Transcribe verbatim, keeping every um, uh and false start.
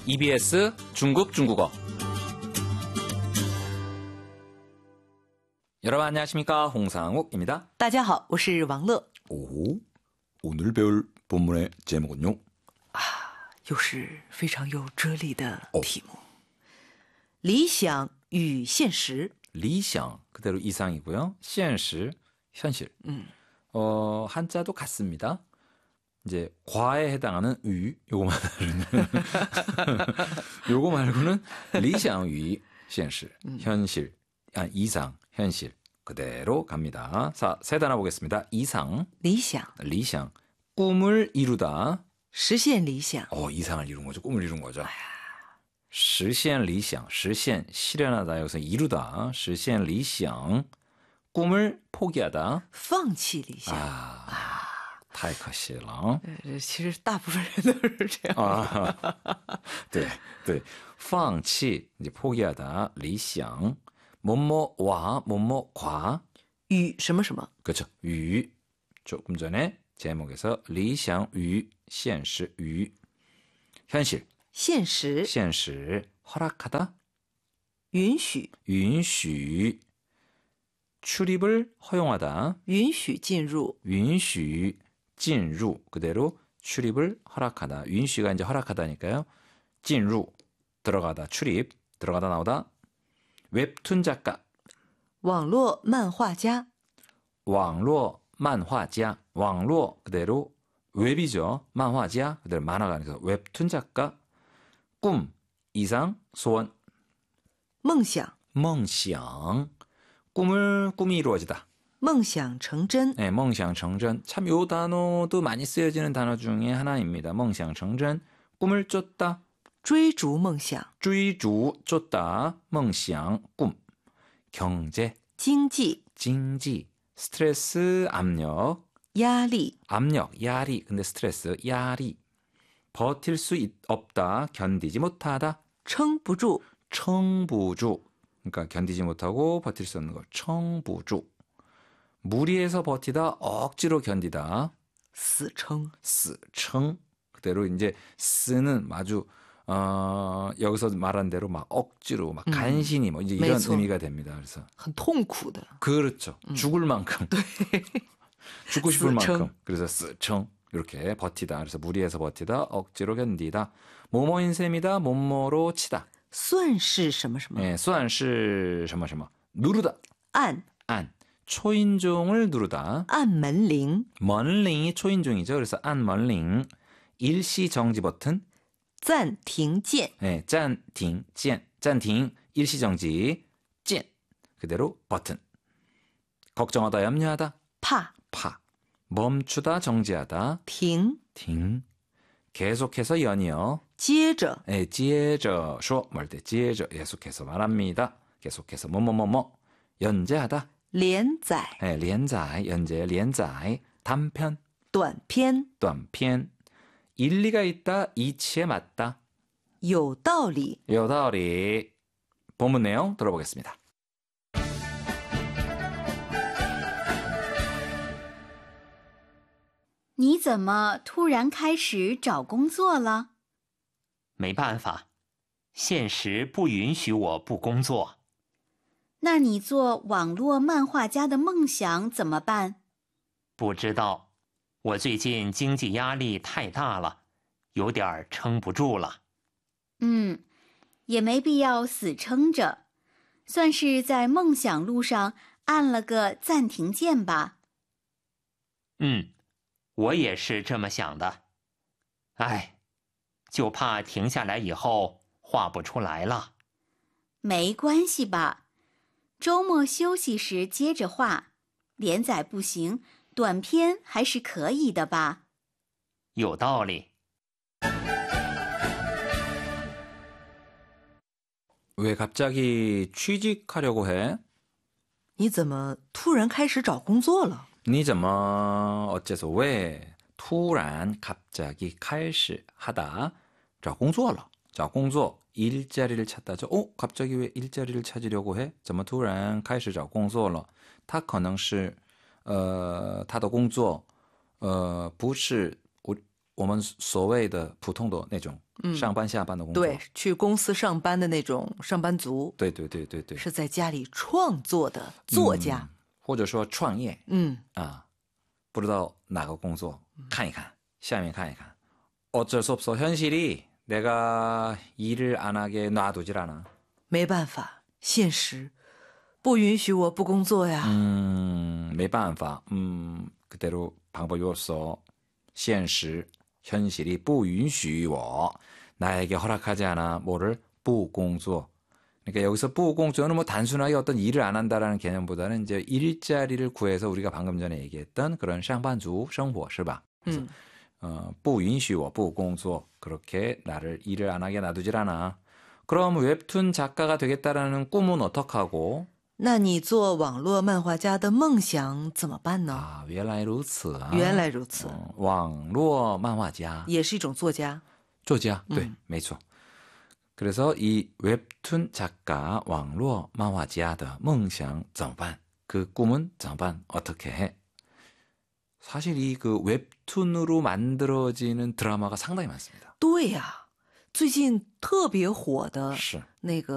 이비에스 중국 중국어. 여러분 안녕하십니까? 홍상욱입니다. 大家好，我是王乐。 오, 오늘 배울 본문의 제목은요? 又是非常有哲理的 어. 题目。理想与现实。 리샹 그대로 이상이고요. 现实 현실. 음. 어, 한자도 같습니다. 이제 과에 해당하는 유 요거 말고는 요거 말고는 리샹 유 현실 현실 아, 이상 현실 그대로 갑니다. 자, 세 단어 보겠습니다. 이상 理想 리샹 꿈을 이루다. 实现理想 어, 이상을 이룬 거죠. 꿈을 이룬 거죠. 实现理想 实现 실현하다 여기서 이루다 实现理想 꿈을 포기하다. 放弃理想 아, 太可惜了. 呃其实大部分人都是这样 아, 네, 네. 放弃 이제 포기하다. 理想 뭐뭐와 뭐뭐과 与什么什么 그렇죠. 유 조금 전에 제목에서 理想与现实与 현실 现实现实 허락하다. 允许允许 출입을 허용하다. 允许进入允许 진루 그대로 출입을 허락하다. 允许가 이제 허락하다니까요. 진루 들어가다 출입 들어가다 나오다. 웹툰 작가 网络漫画家网络 만화자 网络 그대로 웹이죠. 만화자 그대로 만화가 아니라 웹툰 작가 꿈 이상 소원 梦想梦想 꿈을 꿈이 이루어지다. 梦想成真 네, 梦想成真. 참 요 단어도 많이 쓰여지는 단어 중에 하나입니다. 梦想成真 꿈을 쫓다. 追逐梦想追逐 쫓다. 梦想 꿈. 경제 经济经济 스트레스 압력 压力 압력 야리 근데 스트레스 야리 버틸 수 있, 없다. 견디지 못하다. 撑不住 청부주 그러니까 견디지 못하고 버틸 수 없는 걸 청부주. 무리해서 버티다 억지로 견디다. 死撑 스청 그대로 이제 쓰는 마주 어, 여기서 말한 대로 막 억지로 막 음. 간신히 뭐 이제 이런 매소. 의미가 됩니다. 그래서 很痛苦的 그렇죠. 음. 죽을 만큼 죽고 싶을 스청. 만큼 그래서 스청 이렇게 버티다. 그래서 무리해서 버티다 억지로 견디다. 뭐뭐인 셈이다. 뭐뭐로 치다. 算是什么什么 예, 算是什么什么 누르다. 按 안 초인종을 누르다. 按门铃 먼링이 초인종이죠. 그래서 안 먼링 일시 정지 버튼 暂停键 네, 暂停键 暂停 일시 정지 键 그대로 버튼 걱정하다 염려하다 怕 파 멈추다 정지하다 停 팅 계속해서 연이어 接着 네, 接着说 말 때 接着 계속해서 말합니다. 계속해서 뭐뭐뭐뭐 연재하다 连载 네, 连载 연재 连载 단편 短篇短篇 일리가 있다 이치에 맞다 有道理 요道理 본문 내용 들어보겠습니다. 你怎么突然开始找工作了？ 没办法，现实不允许我不工作。 那你做网络漫画家的梦想怎么办？ 不知道，我最近经济压力太大了，有点儿撑不住了。 嗯，也没必要死撑着，算是在梦想路上按了个暂停键吧。 嗯，我也是这么想的。哎，就怕停下来以后画不出来了。 没关系吧，周末休息时接着画，连载不行，短篇还是可以的吧。 有道理。 왜 갑자기 취직하려고 해? 你怎么突然开始找工作了？ 니怎么 어째서 왜突然 갑자기 开始 하다 找工作了找工作 일자리를 찾다죠. 어? 갑자기 왜 일자리를 찾으려고 해? 怎么突然开始找工作了他可能是呃他的工作呃不是我们所谓的普通的那种上班下班的工作。 对，去公司上班的那种上班族。 对对对对对， 是在家里创作的作家。 嗯、或者说创业。 嗯啊，不知道哪个工作，看一看，下面看一看。어쩔 수 없어. 현실이 내가 일을 안 하게 놔두질 않아. 没办法，现实不允许我不工作呀。 음, 没办法. 음, 그대로 방법이 없어. 现实, 현실이 不允许我 나에게 허락하지 않아. 뭐를? 不工作. 그러니까 여기서 不工作는 뭐 단순하게 어떤 일을 안 한다라는 개념보다는 이제 일자리를 구해서 우리가 방금 전에 얘기했던 그런 상반주 생활, 是吧? 그래서 음. 어, 不允许我不工作. 그렇게 나를 일을 안 하게 놔두질 않아. 그럼 웹툰 작가가 되겠다라는 꿈은 어떡하고? 那你做网络漫画家的梦想怎么办呢？ 아, 原来如此啊. 原来如此. 어, 网络漫画家. 也是一种作家。 作家, 음. 对, 没错. 그래서 이 웹툰 작가, 网络漫画家的梦想怎么办? 그 꿈은 怎么办? 어떻게 해? 사실 이 그 웹툰으로 만들어지는 드라마가 상당히 많습니다. 对呀，最近特别火的是那个